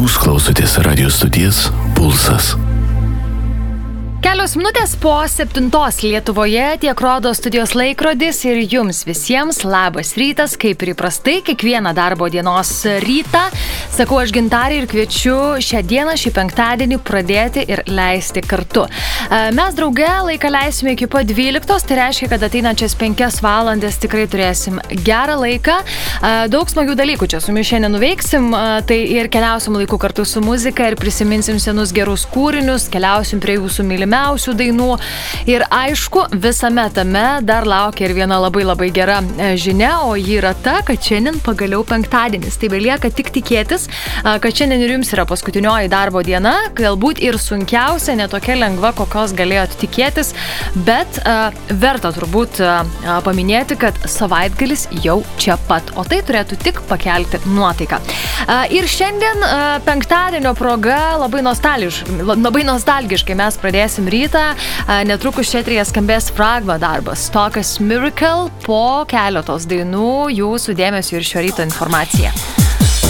Jūs klausotės radio stoties Pulsas. Kelios minutės po 7 Lietuvoje tiek rodo studijos laikrodis ir jums visiems labas rytas, kaip ir įprastai, kiekvieną darbo dienos rytą. Sakau aš Gintarė ir kviečiu šią dieną, šį penktadienį pradėti ir leisti kartu. Mes drauge laiką leisime iki po 12, tai reiškia, kad ateinančias 5 valandas tikrai turėsim gerą laiką. Daug smagių dalykų čia su jumis šiandien nuveiksim, tai ir keliausim laiku kartu su muzika ir prisiminsim senus gerus kūrinius, keliausim prie jūsų mylimiausių dainų ir aišku, visame tame dar laukia ir viena labai gera žinia, o ji yra ta, kad šiandien pagaliau penktadienis. Tai belieka tik tikėtis, kad šiandien ir jums yra paskutinioji darbo diena, galbūt ir sunkiausia, netokia lengva, kokios galėjot tikėtis, bet verta turbūt paminėti, kad savaitgalis jau čia pat, o tai turėtų tik pakelti nuotaiką. Ir šiandien penktadienio proga labai nostalgiškai mes pradėsim rytą. Netrukus čia eteryje skambės Fragma darbas Talk as Miracle, po keletos dainų jūsų dėmesio ir šio ryto informacija.